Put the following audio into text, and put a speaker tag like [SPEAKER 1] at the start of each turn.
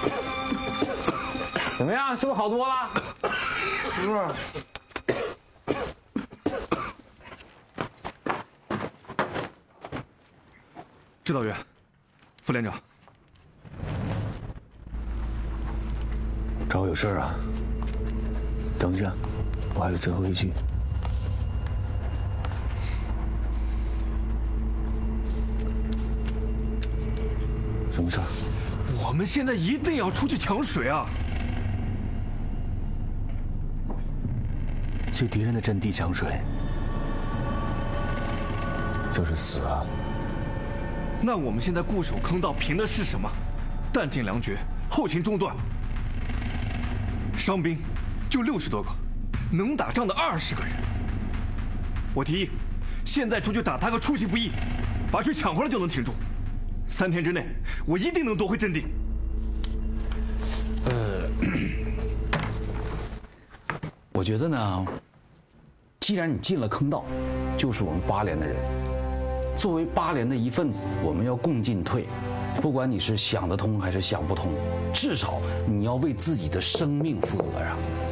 [SPEAKER 1] 怎么样？是不是好多了？
[SPEAKER 2] 指导员，副连长，
[SPEAKER 3] 找我有事啊？等一下，我还有最后一句。什么事儿？
[SPEAKER 2] 我们现在一定要出去抢水啊！
[SPEAKER 3] 去敌人的阵地抢水，就是死啊！
[SPEAKER 2] 那我们现在固守坑道，凭的是什么？弹尽粮绝，后勤中断，伤兵就60多个，能打仗的20个人。我提议，现在出去打他个出其不意，把水抢回来就能挺住。3天之内，我一定能夺回阵地。
[SPEAKER 4] 我觉得呢，既然你进了坑道，就是我们8连的人。作为8连的一份子，我们要共进退。不管你是想得通还是想不通，至少你要为自己的生命负责啊！